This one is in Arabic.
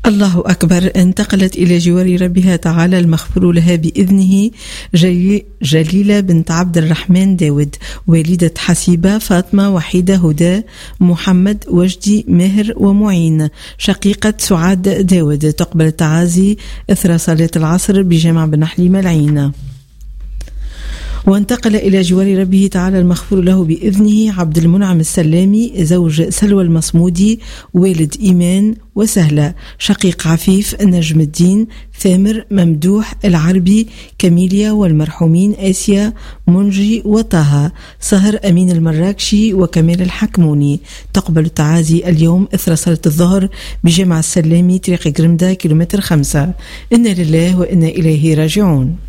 الله أكبر. انتقلت إلى جوار ربها تعالى المغفور لها بإذنه جليلة بنت عبد الرحمن داود، والدة حسيبة فاطمة وحيدة هدى محمد وجدي مهر ومعين، شقيقة سعاد داود. تقبل التعازي إثر صلاة العصر بجامع بن حليمة العين. وانتقل إلى جوار ربه تعالى المغفور له بإذنه عبد المنعم السلامي زوج سلوى المصمودي، والد إيمان وسهلة، شقيق عفيف نجم الدين ثامر ممدوح العربي كاميليا، والمرحومين آسيا منجي وطه سهر أمين المراكشي وكمال الحكموني. تقبل التعازي اليوم إثر صلاة الظهر بجامع السلامي طريق جرمدة كيلومتر 5. إنا لله وإنا إليه راجعون.